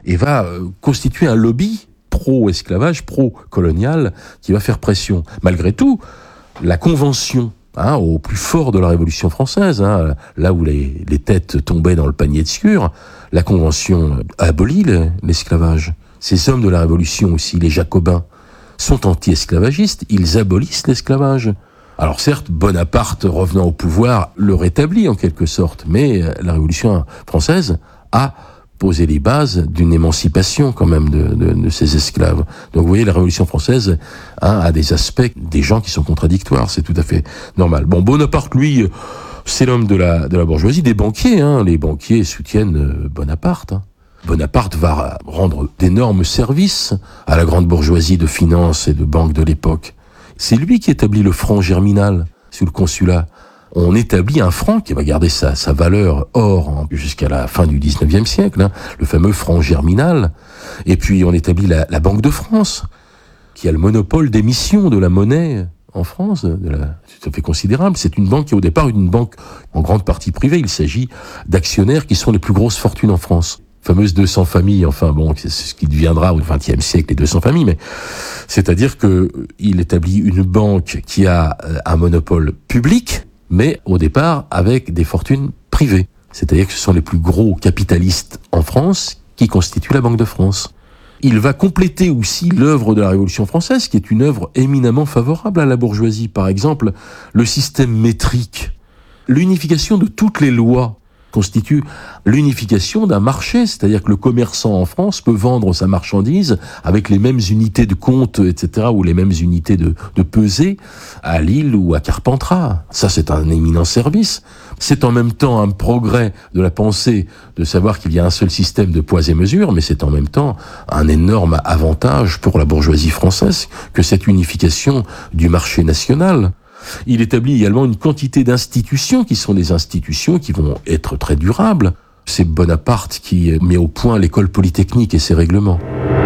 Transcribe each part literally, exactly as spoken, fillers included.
et va euh, constituer un lobby pro-esclavage, pro-colonial, qui va faire pression. Malgré tout, la Convention, hein, au plus fort de la Révolution française, hein, là où les, les têtes tombaient dans le panier de Sciure, la Convention abolit l'esclavage. Ces hommes de la Révolution aussi, les Jacobins, sont anti-esclavagistes, ils abolissent l'esclavage. Alors certes, Bonaparte, revenant au pouvoir, le rétablit en quelque sorte, mais la Révolution française a posé les bases d'une émancipation quand même de, de, de ces esclaves. Donc vous voyez, la Révolution française hein, a des aspects, des gens qui sont contradictoires, c'est tout à fait normal. Bon, Bonaparte, lui, c'est l'homme de la, de la bourgeoisie, des banquiers, hein. Les banquiers soutiennent Bonaparte. Hein. Bonaparte va rendre d'énormes services à la grande bourgeoisie de finance et de banque de l'époque. C'est lui qui établit le franc germinal sous le consulat. On établit un franc qui va garder sa, sa valeur or hein, jusqu'à la fin du dix-neuvième siècle, hein, le fameux franc germinal. Et puis on établit la, la Banque de France, qui a le monopole d'émission de la monnaie en France, de la, tout à fait considérable. C'est une banque qui est au départ une banque en grande partie privée. Il s'agit d'actionnaires qui sont les plus grosses fortunes en France. Fameuses deux cents familles, enfin bon, c'est ce qui deviendra au vingtième siècle les deux cents familles, mais c'est-à-dire que il établit une banque qui a un monopole public, mais au départ avec des fortunes privées. C'est-à-dire que ce sont les plus gros capitalistes en France qui constituent la Banque de France. Il va compléter aussi l'œuvre de la Révolution française, qui est une œuvre éminemment favorable à la bourgeoisie. Par exemple, le système métrique, l'unification de toutes les lois constitue l'unification d'un marché, c'est-à-dire que le commerçant en France peut vendre sa marchandise avec les mêmes unités de compte, et cetera, ou les mêmes unités de, de pesée à Lille ou à Carpentras. Ça, c'est un éminent service. C'est en même temps un progrès de la pensée de savoir qu'il y a un seul système de poids et mesures, mais c'est en même temps un énorme avantage pour la bourgeoisie française que cette unification du marché national. Il établit également une quantité d'institutions qui sont des institutions qui vont être très durables. C'est Bonaparte qui met au point l'école polytechnique et ses règlements.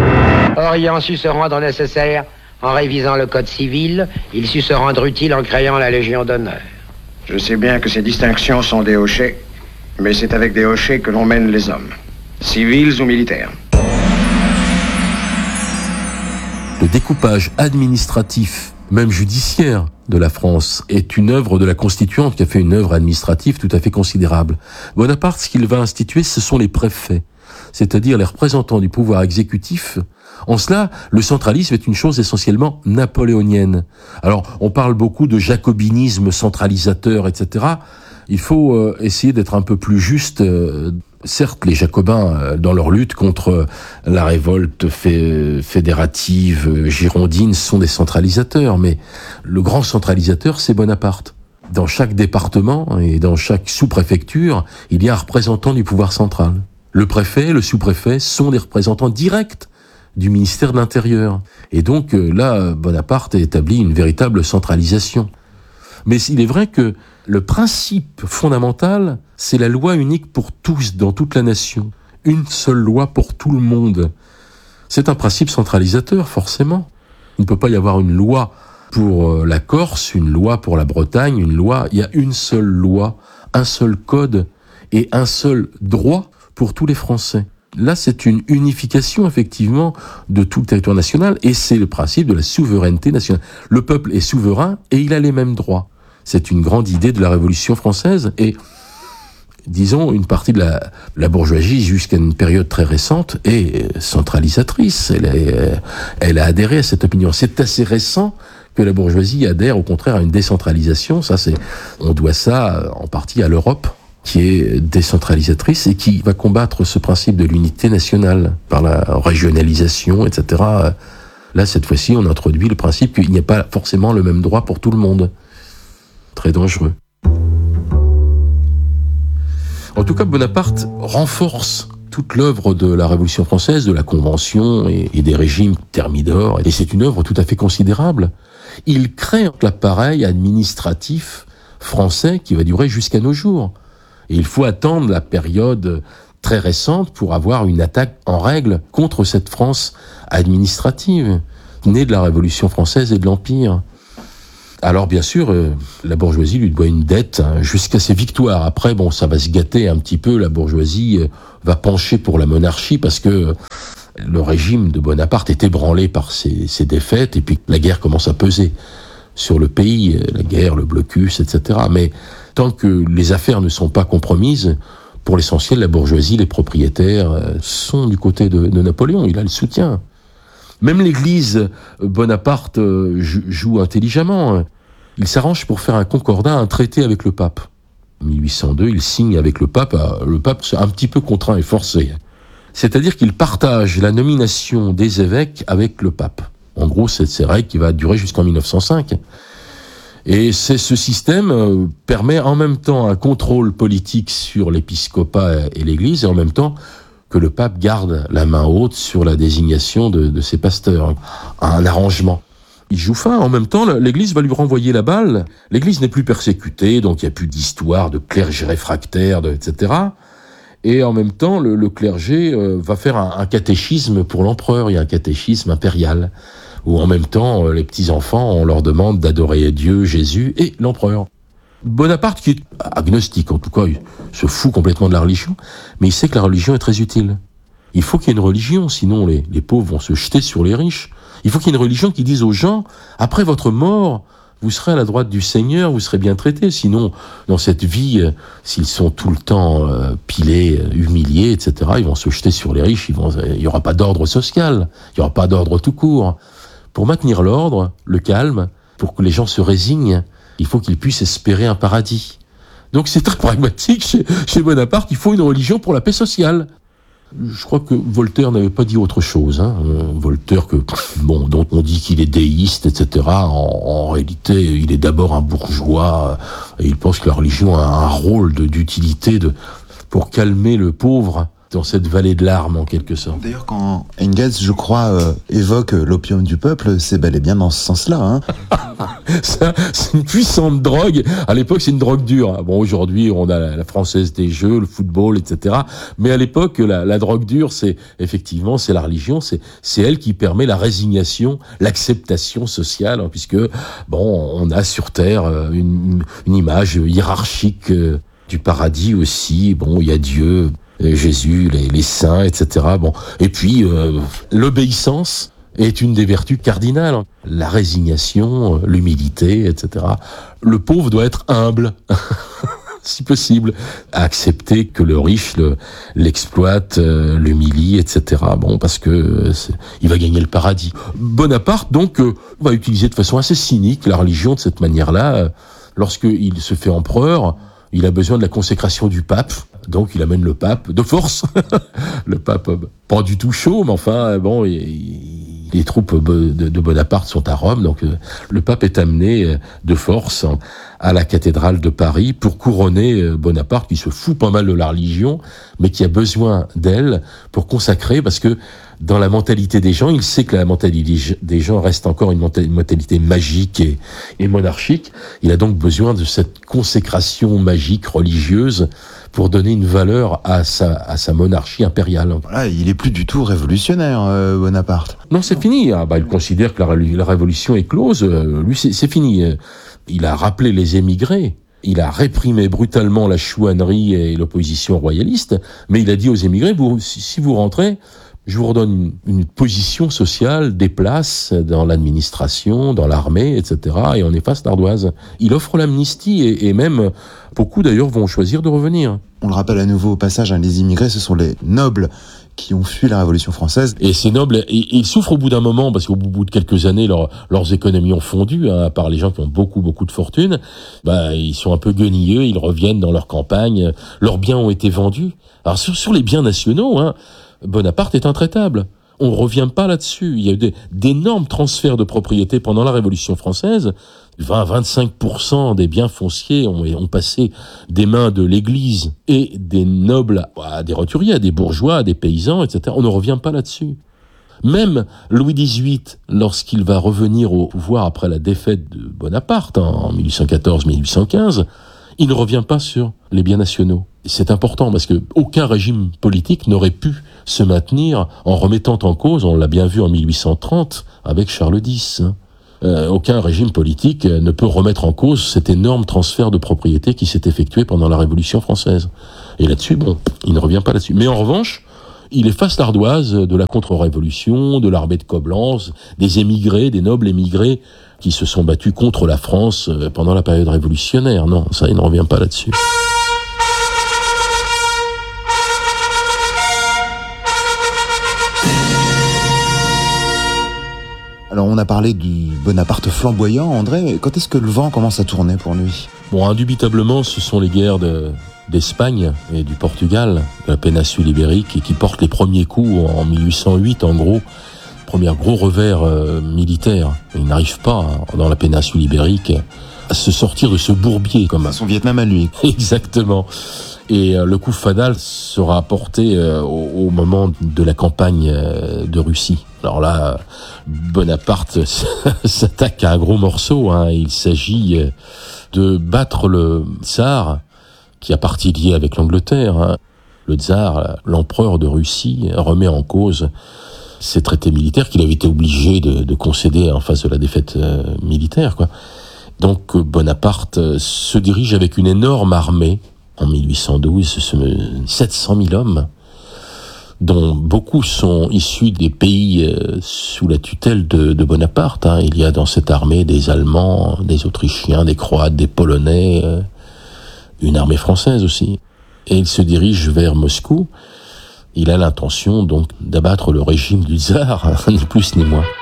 Or, ayant su se rendre nécessaire en révisant le code civil, il sut se rendre utile en créant la Légion d'honneur. Je sais bien que ces distinctions sont des hochets, mais c'est avec des hochets que l'on mène les hommes, civils ou militaires. Le découpage administratif, même judiciaire, de la France est une œuvre de la Constituante qui a fait une œuvre administrative tout à fait considérable. Bonaparte, ce qu'il va instituer, ce sont les préfets, c'est-à-dire les représentants du pouvoir exécutif. En cela, le centralisme est une chose essentiellement napoléonienne. Alors, on parle beaucoup de jacobinisme centralisateur, et cetera. Il faut euh, essayer d'être un peu plus juste. Euh, Certes, les Jacobins, euh, dans leur lutte contre la révolte fé- fédérative euh, girondine, sont des centralisateurs, mais le grand centralisateur, c'est Bonaparte. Dans chaque département et dans chaque sous-préfecture, il y a un représentant du pouvoir central. Le préfet, le sous-préfet sont des représentants directs du ministère de l'Intérieur. Et donc euh, là, Bonaparte a établi une véritable centralisation. Mais il est vrai que le principe fondamental, c'est la loi unique pour tous, dans toute la nation. Une seule loi pour tout le monde. C'est un principe centralisateur, forcément. Il ne peut pas y avoir une loi pour la Corse, une loi pour la Bretagne, une loi. Il y a une seule loi, un seul code et un seul droit pour tous les Français. Là, c'est une unification, effectivement, de tout le territoire national, et c'est le principe de la souveraineté nationale. Le peuple est souverain, et il a les mêmes droits. C'est une grande idée de la Révolution française, et, disons, une partie de la, la bourgeoisie, jusqu'à une période très récente, est centralisatrice. Elle, est, elle a adhéré à cette opinion. C'est assez récent que la bourgeoisie adhère, au contraire, à une décentralisation. Ça, c'est, on doit ça, en partie, à l'Europe, qui est décentralisatrice et qui va combattre ce principe de l'unité nationale par la régionalisation, et cetera. Là, cette fois-ci, on introduit le principe qu'il n'y a pas forcément le même droit pour tout le monde. Très dangereux. En tout cas, Bonaparte renforce toute l'œuvre de la Révolution française, de la Convention et, et des régimes thermidors. Et c'est une œuvre tout à fait considérable. Il crée l'appareil administratif français qui va durer jusqu'à nos jours. Et il faut attendre la période très récente pour avoir une attaque en règle contre cette France administrative, née de la Révolution française et de l'Empire. Alors bien sûr, euh, la bourgeoisie lui doit une dette hein, jusqu'à ses victoires. Après, bon, ça va se gâter un petit peu. La bourgeoisie euh, va pencher pour la monarchie parce que euh, le régime de Bonaparte est ébranlé par ses, ses défaites et puis la guerre commence à peser sur le pays, la guerre, le blocus, et cetera. Mais tant que les affaires ne sont pas compromises, pour l'essentiel, la bourgeoisie, les propriétaires euh, sont du côté de, de Napoléon. Il a le soutien. Même l'Église, Bonaparte euh, joue intelligemment. Il s'arrange pour faire un concordat, un traité avec le pape. En mille huit cent deux, il signe avec le pape. Le pape c'est un petit peu contraint et forcé. C'est-à-dire qu'il partage la nomination des évêques avec le pape. En gros, c'est cette règle qui va durer jusqu'en mille neuf cent cinq. Et c'est ce système euh, permet en même temps un contrôle politique sur l'épiscopat et l'Église, et en même temps que le pape garde la main haute sur la désignation de, de ses pasteurs. Un arrangement. Il joue fin. En même temps, l'Église va lui renvoyer la balle. L'Église n'est plus persécutée, donc il n'y a plus d'histoire de clergé réfractaire, de, et cetera. Et en même temps, le, le clergé euh, va faire un, un catéchisme pour l'empereur. Il y a un catéchisme impérial, où en même temps, euh, les petits-enfants, on leur demande d'adorer Dieu, Jésus et l'empereur. Bonaparte, qui est agnostique, en tout cas, il se fout complètement de la religion, mais il sait que la religion est très utile. Il faut qu'il y ait une religion, sinon les, les pauvres vont se jeter sur les riches. Il faut qu'il y ait une religion qui dise aux gens, après votre mort, vous serez à la droite du Seigneur, vous serez bien traités. Sinon, dans cette vie, euh, s'ils sont tout le temps euh, pilés, humiliés, et cetera, ils vont se jeter sur les riches, ils vont, il n'y aura pas d'ordre social, il n'y aura pas d'ordre tout court. Pour maintenir l'ordre, le calme, pour que les gens se résignent, il faut qu'ils puissent espérer un paradis. Donc c'est très pragmatique chez, chez Bonaparte, il faut une religion pour la paix sociale. Je crois que Voltaire n'avait pas dit autre chose. Hein. Voltaire, que, bon, dont on dit qu'il est déiste, et cetera. En, en réalité, il est d'abord un bourgeois et il pense que la religion a un rôle de, d'utilité de, pour calmer le pauvre dans cette vallée de larmes, en quelque sorte. D'ailleurs, quand Engels, je crois, euh, évoque l'opium du peuple, c'est bel et bien dans ce sens-là. Hein. Ça, c'est une puissante drogue. À l'époque, c'est une drogue dure. Bon, aujourd'hui, on a la, la Française des Jeux, le football, et cetera. Mais à l'époque, la, la drogue dure, c'est effectivement, c'est la religion. C'est, c'est elle qui permet la résignation, l'acceptation sociale, hein, puisque bon, on a sur Terre une, une image hiérarchique euh, du paradis aussi. Bon, il y a Dieu, Jésus, les, les saints, et cetera. Bon, et puis euh, l'obéissance est une des vertus cardinales. La résignation, l'humilité, et cetera. Le pauvre doit être humble, si possible, accepter que le riche le, l'exploite, euh, l'humilie, et cetera. Bon, parce que euh, il va gagner le paradis. Bonaparte, donc, euh, va utiliser de façon assez cynique la religion de cette manière-là. Euh, lorsqu'il se fait empereur, il a besoin de la consécration du pape. Donc il amène le pape de force. Le pape, pas du tout chaud, mais enfin, bon, il, il, les troupes de, de Bonaparte sont à Rome, donc euh, le pape est amené de force à la cathédrale de Paris pour couronner Bonaparte, qui se fout pas mal de la religion, mais qui a besoin d'elle pour consacrer, parce que dans la mentalité des gens, il sait que la mentalité des gens reste encore une mentalité magique et, et monarchique. Il a donc besoin de cette consécration magique religieuse pour donner une valeur à sa, à sa monarchie impériale. Voilà, il est plus du tout révolutionnaire, euh, Bonaparte. Non, c'est fini. Ah, bah, il considère que la, la révolution est close. Euh, lui, c'est, c'est fini. Il a rappelé les émigrés. Il a réprimé brutalement la chouannerie et l'opposition royaliste. Mais il a dit aux émigrés, vous, si, si vous rentrez, je vous redonne une, une position sociale, des places dans l'administration, dans l'armée, et cetera. Et on efface l'ardoise. Il offre l'amnistie et, et même beaucoup d'ailleurs vont choisir de revenir. On le rappelle à nouveau au passage, hein, les immigrés, ce sont les nobles qui ont fui la Révolution française. Et ces nobles, ils souffrent au bout d'un moment, parce qu'au bout de quelques années, leur, leurs économies ont fondu, hein, à part les gens qui ont beaucoup, beaucoup de fortune. Bah, ils sont un peu guenilleux, ils reviennent dans leur campagne, leurs biens ont été vendus. Alors sur, sur les biens nationaux, hein, Bonaparte est intraitable. On revient pas là-dessus. Il y a eu des, d'énormes transferts de propriété pendant la Révolution française. vingt à vingt-cinq pour cent des biens fonciers ont, ont passé des mains de l'Église et des nobles à des roturiers, à des bourgeois, à des paysans, et cetera. On ne revient pas là-dessus. Même Louis dix-huit, lorsqu'il va revenir au pouvoir après la défaite de Bonaparte en mille huit cent quatorze mille huit cent quinze, il ne revient pas sur les biens nationaux. C'est important parce que aucun régime politique n'aurait pu se maintenir en remettant en cause, on l'a bien vu en mille huit cent trente avec Charles X. euh, aucun régime politique ne peut remettre en cause cet énorme transfert de propriété qui s'est effectué pendant la Révolution française. Et là-dessus, bon, il ne revient pas là-dessus. Mais en revanche, il efface l'ardoise de la contre-révolution, de l'armée de Coblence, des émigrés, des nobles émigrés qui se sont battus contre la France pendant la période révolutionnaire. Non, ça, il ne revient pas là-dessus. Alors on a parlé du Bonaparte flamboyant, André, quand est-ce que le vent commence à tourner pour lui? Bon, indubitablement, ce sont les guerres de, d'Espagne et du Portugal, de la péninsule ibérique, et qui portent les premiers coups en mille huit cent huit, en gros, premier gros revers euh, militaire. Il n'arrive pas, dans la péninsule ibérique, à se sortir de ce bourbier. Comme Son Vietnam à lui. Exactement. Et euh, le coup fatal sera apporté euh, au, au moment de la campagne euh, de Russie. Alors là, Bonaparte s'attaque à un gros morceau. Hein. Il s'agit euh, de battre le tsar, qui a partie liée avec l'Angleterre. Hein. Le tsar, l'empereur de Russie, remet en cause ces traités militaires qu'il avait été obligé de, de concéder en face de la défaite euh, militaire, quoi. Donc Bonaparte euh, se dirige avec une énorme armée en mille huit cent douze, sept cent mille hommes, dont beaucoup sont issus des pays euh, sous la tutelle de, de Bonaparte. Hein. Il y a dans cette armée des Allemands, des Autrichiens, des Croates, des Polonais, euh, une armée française aussi. Et il se dirige vers Moscou. Il a l'intention donc d'abattre le régime du tsar, hein, ni plus ni moins.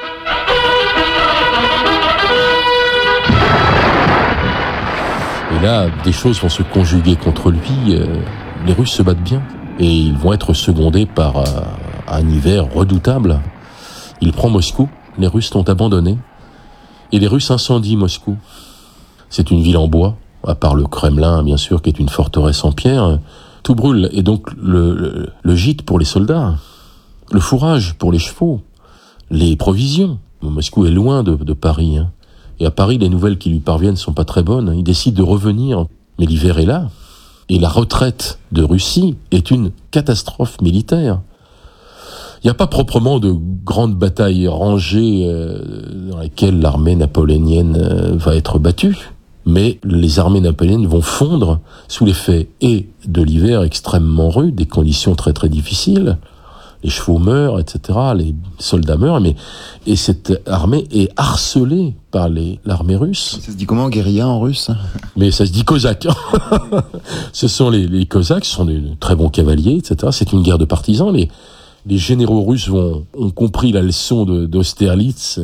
Et là, des choses vont se conjuguer contre lui. Euh, les Russes se battent bien. Et ils vont être secondés par euh, un hiver redoutable. Il prend Moscou. Les Russes l'ont abandonné. Et les Russes incendient Moscou. C'est une ville en bois, à part le Kremlin, bien sûr, qui est une forteresse en pierre. Tout brûle. Et donc, le, le, le gîte pour les soldats, le fourrage pour les chevaux, les provisions. Moscou est loin de, de Paris, hein. Et à Paris, les nouvelles qui lui parviennent sont pas très bonnes. Il décide de revenir, mais l'hiver est là. Et la retraite de Russie est une catastrophe militaire. Il n'y a pas proprement de grandes batailles rangées euh, dans lesquelles l'armée napoléonienne euh, va être battue. Mais les armées napoléoniennes vont fondre sous l'effet et de l'hiver extrêmement rude, des conditions très très difficiles. Les chevaux meurent, et cetera. Les soldats meurent, mais et cette armée est harcelée par les l'armée russe. Ça se dit comment, guérilla en russe? Mais ça se dit cosaque. Ce sont les, les cosaques, ce sont des très bons cavaliers, et cetera. C'est une guerre de partisans. Les les généraux russes vont ont compris la leçon de d'Austerlitz.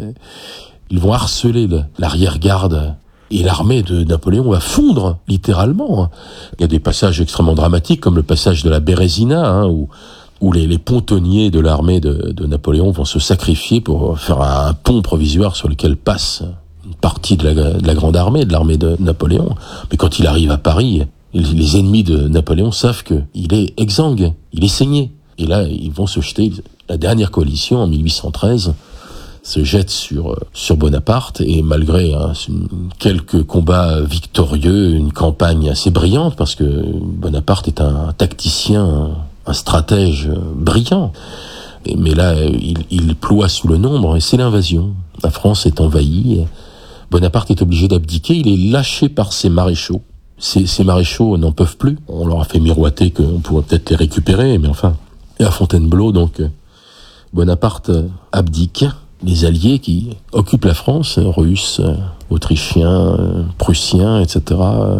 Ils vont harceler l'arrière-garde. Et l'armée de Napoléon va fondre, littéralement. Il y a des passages extrêmement dramatiques, comme le passage de la Bérésina, hein, où où les, les pontonniers de l'armée de, de Napoléon vont se sacrifier pour faire un, un pont provisoire sur lequel passe une partie de la, de la grande armée, de l'armée de Napoléon. Mais quand il arrive à Paris, les ennemis de Napoléon savent qu'il est exsangue, il est saigné. Et là, ils vont se jeter. La dernière coalition, en mille huit cent treize, se jette sur, sur Bonaparte, et malgré hein, quelques combats victorieux, une campagne assez brillante, parce que Bonaparte est un tacticien, un stratège brillant. Mais là, il, il ploie sous le nombre, et c'est l'invasion. La France est envahie. Bonaparte est obligé d'abdiquer. Il est lâché par ses maréchaux. Ces, ces maréchaux n'en peuvent plus. On leur a fait miroiter qu'on pourrait peut-être les récupérer, mais enfin. Et à Fontainebleau, donc, Bonaparte abdique. Les alliés qui occupent la France, Russes, Autrichiens, Prussiens, et cetera,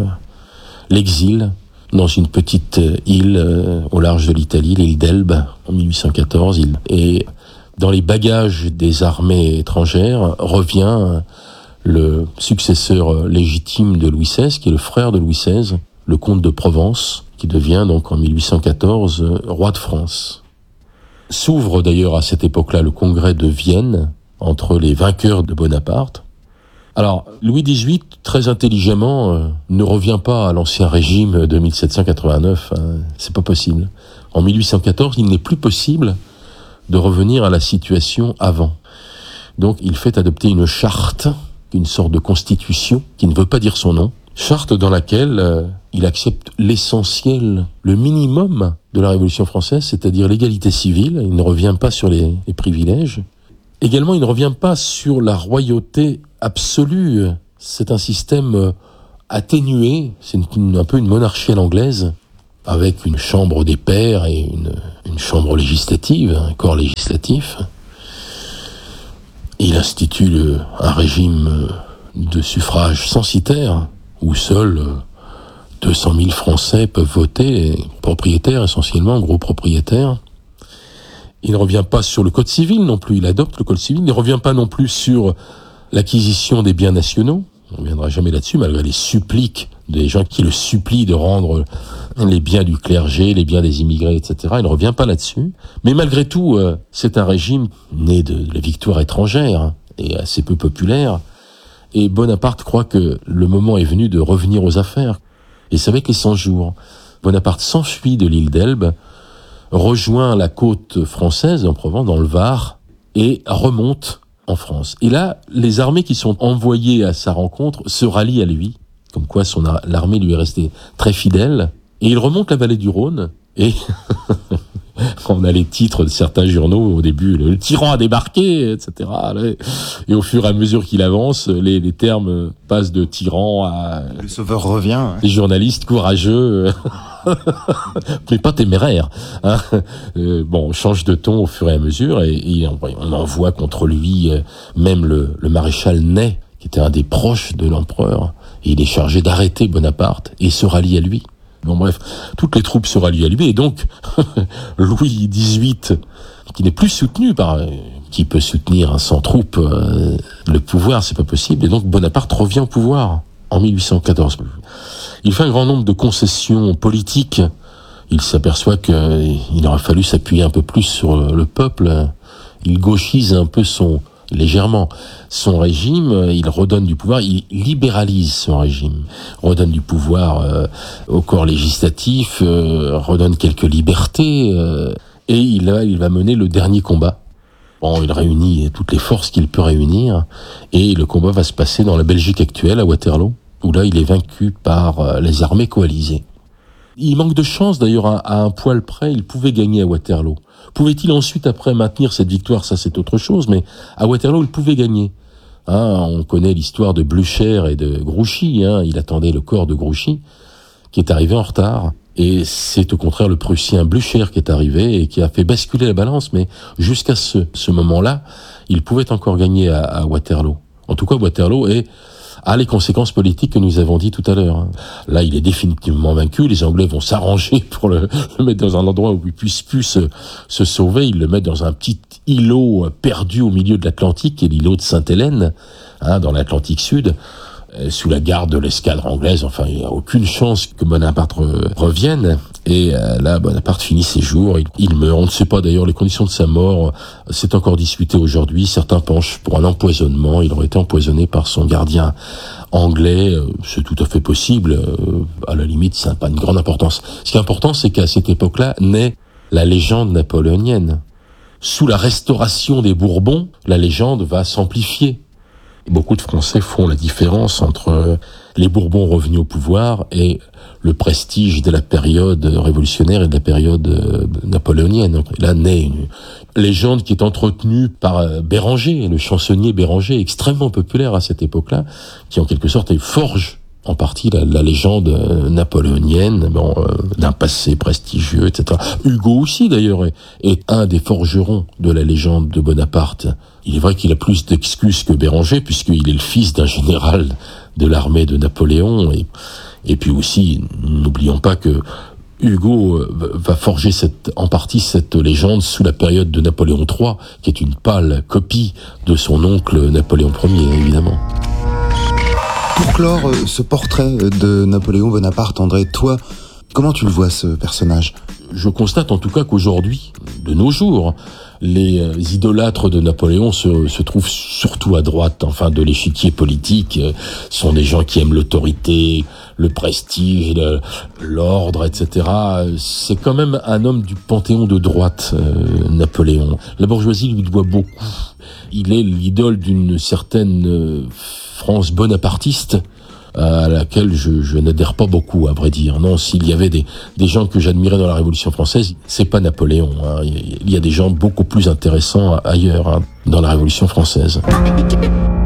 l'exil dans une petite île euh, au large de l'Italie, l'île d'Elbe, en mille huit cent quatorze. Il, et dans les bagages des armées étrangères revient le successeur légitime de Louis seize, qui est le frère de Louis seize, le comte de Provence, qui devient donc en mille huit cent quatorze roi de France. S'ouvre d'ailleurs à cette époque-là le congrès de Vienne entre les vainqueurs de Bonaparte. Alors, Louis dix-huit, très intelligemment, euh, ne revient pas à l'ancien régime de mille sept cent quatre-vingt-neuf. Hein, c'est pas possible. En mille huit cent quatorze, il n'est plus possible de revenir à la situation avant. Donc, il fait adopter une charte, une sorte de constitution, qui ne veut pas dire son nom. Charte dans laquelle euh, il accepte l'essentiel, le minimum de la Révolution française, c'est-à-dire l'égalité civile. Il ne revient pas sur les, les privilèges. Également, il ne revient pas sur la royauté absolue. C'est un système atténué, c'est une, un peu une monarchie à l'anglaise, avec une chambre des pairs et une, une chambre législative, un corps législatif. Il institue le, un régime de suffrage censitaire, où seuls deux cent mille Français peuvent voter, propriétaires essentiellement, gros propriétaires. Il ne revient pas sur le code civil non plus, il adopte le code civil. Il ne revient pas non plus sur l'acquisition des biens nationaux. On ne reviendra jamais là-dessus, malgré les suppliques des gens qui le supplient de rendre les biens du clergé, les biens des immigrés, et cetera. Il ne revient pas là-dessus. Mais malgré tout, euh, c'est un régime né de la victoire étrangère hein, et assez peu populaire. Et Bonaparte croit que le moment est venu de revenir aux affaires. Et c'est avec les cent jours. Bonaparte s'enfuit de l'île d'Elbe, rejoint la côte française en Provence, dans le Var, et remonte en France. Et là, les armées qui sont envoyées à sa rencontre se rallient à lui, comme quoi son ar- l'armée lui est restée très fidèle. Et il remonte la vallée du Rhône, et on a les titres de certains journaux au début, le, le tyran a débarqué, et cetera. Et au fur et à mesure qu'il avance, les, les termes passent de tyran à... Le sauveur revient. Les journalistes courageux, mais pas téméraires. Hein. Euh, bon, on change de ton au fur et à mesure, et, et on, on envoie contre lui euh, même le, le maréchal Ney, qui était un des proches de l'empereur, et il est chargé d'arrêter Bonaparte et se rallie à lui. Bon bref, toutes les troupes se rallient à lui, et donc Louis dix-huit, qui n'est plus soutenu par... qui peut soutenir hein, sans troupes euh, le pouvoir, c'est pas possible, et donc Bonaparte revient au pouvoir en mille huit cent quatorze. Il fait un grand nombre de concessions politiques, il s'aperçoit qu'il aurait fallu s'appuyer un peu plus sur le peuple, il gauchise un peu son... légèrement son régime, il redonne du pouvoir, il libéralise son régime, redonne du pouvoir euh, au corps législatif, euh, redonne quelques libertés, euh, et il va, il va mener le dernier combat. Bon, il réunit toutes les forces qu'il peut réunir, et le combat va se passer dans la Belgique actuelle, à Waterloo, où là il est vaincu par euh, les armées coalisées. Il manque de chance d'ailleurs, à, à un poil près, il pouvait gagner à Waterloo. Pouvait-il ensuite après maintenir cette victoire, ça c'est autre chose, mais à Waterloo il pouvait gagner. Hein, on connaît l'histoire de Blücher et de Grouchy, hein, il attendait le corps de Grouchy, qui est arrivé en retard. Et c'est au contraire le Prussien Blücher qui est arrivé et qui a fait basculer la balance, mais jusqu'à ce, ce moment-là, il pouvait encore gagner à, à Waterloo. En tout cas, Waterloo est... a les conséquences politiques que nous avons dit tout à l'heure. Là, il est définitivement vaincu. Les Anglais vont s'arranger pour le, le mettre dans un endroit où il puisse plus se, se sauver. Ils le mettent dans un petit îlot perdu au milieu de l'Atlantique, qui est l'îlot de Sainte-Hélène, hein, dans l'Atlantique Sud, sous la garde de l'escadre anglaise. Enfin, il n'y a aucune chance que Bonaparte revienne. Et euh, là, Bonaparte finit ses jours. Il, il meurt. On ne sait pas d'ailleurs les conditions de sa mort. C'est encore discuté aujourd'hui. Certains penchent pour un empoisonnement. Il aurait été empoisonné par son gardien anglais. C'est tout à fait possible. À la limite, ça n'a pas une grande importance. Ce qui est important, c'est qu'à cette époque-là naît la légende napoléonienne. Sous la restauration des Bourbons, la légende va s'amplifier. Beaucoup de Français font la différence entre les Bourbons revenus au pouvoir et le prestige de la période révolutionnaire et de la période napoléonienne. Donc, là naît une légende qui est entretenue par Béranger, le chansonnier Béranger, extrêmement populaire à cette époque-là, qui en quelque sorte forge en partie la, la légende napoléonienne, bon, euh, d'un passé prestigieux, et cetera. Hugo aussi, d'ailleurs, est, est un des forgerons de la légende de Bonaparte. Il est vrai qu'il a plus d'excuses que Béranger, puisqu'il est le fils d'un général de l'armée de Napoléon. Et, et puis aussi, n'oublions pas que Hugo va forger cette, en partie cette légende sous la période de Napoléon trois, qui est une pâle copie de son oncle Napoléon Ier, évidemment. Pour clore ce portrait de Napoléon Bonaparte, André, toi, comment tu le vois, ce personnage ? Je constate en tout cas qu'aujourd'hui, de nos jours, les euh, idolâtres de Napoléon se, se trouvent surtout à droite, enfin, de l'échiquier politique. Euh, sont des gens qui aiment l'autorité, le prestige, le, l'ordre, et cetera. C'est quand même un homme du panthéon de droite, euh, Napoléon. La bourgeoisie lui doit beaucoup. Il est l'idole d'une certaine euh, France bonapartiste, à laquelle je, je n'adhère pas beaucoup, à vrai dire. Non, s'il y avait des, des gens que j'admirais dans la Révolution française, c'est pas Napoléon. Hein. Il y a des gens beaucoup plus intéressants ailleurs, hein, dans la Révolution française.